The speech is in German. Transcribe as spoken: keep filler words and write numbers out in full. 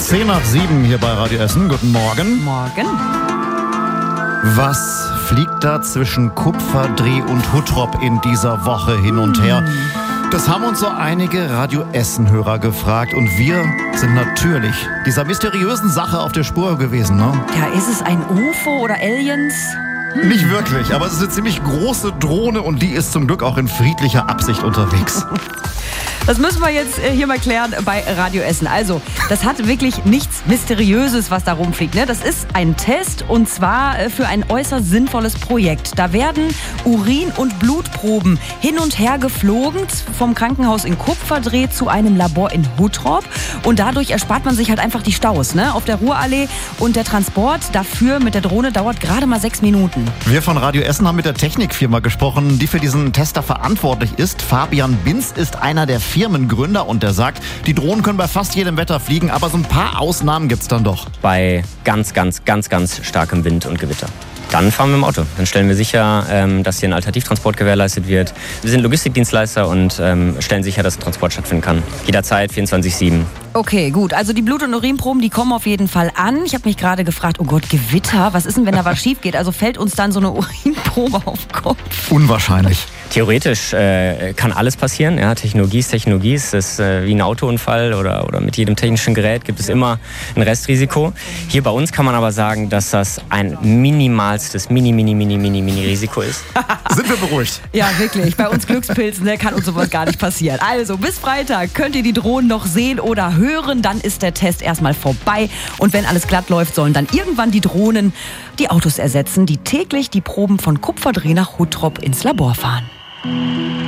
Zehn nach sieben hier bei Radio Essen. Guten Morgen. Morgen. Was fliegt da zwischen Kupferdreh und Huttrop in dieser Woche hin und her? Das haben uns so einige Radio Essen-Hörer gefragt und wir sind natürlich dieser mysteriösen Sache auf der Spur gewesen, ne? Ja, ist es ein U F O oder Aliens? Hm. Nicht wirklich, aber es ist eine ziemlich große Drohne und die ist zum Glück auch in friedlicher Absicht unterwegs. Das müssen wir jetzt hier mal klären bei Radio Essen. Also, das hat wirklich nichts Mysteriöses, was da rumfliegt. Ne? Das ist ein Test und zwar für ein äußerst sinnvolles Projekt. Da werden Urin- und Blutproben hin und her geflogen vom Krankenhaus in Kupferdreh zu einem Labor in Huttrop. Und dadurch erspart man sich halt einfach die Staus, ne? Auf der Ruhrallee. Und der Transport dafür mit der Drohne dauert gerade mal sechs Minuten. Wir von Radio Essen haben mit der Technikfirma gesprochen, die für diesen Tester verantwortlich ist. Fabian Binz ist einer der Firmengründer und der sagt, die Drohnen können bei fast jedem Wetter fliegen, aber so ein paar Ausnahmen gibt's dann doch. Bei ganz, ganz, ganz, ganz starkem Wind und Gewitter. Dann fahren wir im Auto. Dann stellen wir sicher, ähm, dass hier ein Alternativtransport gewährleistet wird. Wir sind Logistikdienstleister und ähm, stellen sicher, dass ein Transport stattfinden kann. Jederzeit, vierundzwanzig sieben. Okay, gut. Also die Blut- und Urinproben, die kommen auf jeden Fall an. Ich habe mich gerade gefragt, oh Gott, Gewitter, was ist denn, wenn da was schief geht? Also fällt uns dann so eine Urinprobe auf den Kopf? Unwahrscheinlich. Theoretisch äh, kann alles passieren. Ja, Technologie ist Technologie. Es ist äh, wie ein Autounfall oder, oder mit jedem technischen Gerät gibt es immer ein Restrisiko. Hier bei uns kann man aber sagen, dass das ein minimalstes, mini, mini, mini, mini, mini Risiko ist. Sind wir beruhigt? Ja, wirklich. Bei uns Glückspilzen, ne, kann uns sowas gar nicht passieren. Also bis Freitag könnt ihr die Drohnen noch sehen oder hören. Dann ist der Test erstmal vorbei. Und wenn alles glatt läuft, sollen dann irgendwann die Drohnen die Autos ersetzen, die täglich die Proben von Kupferdreh nach Huttrop ins Labor fahren.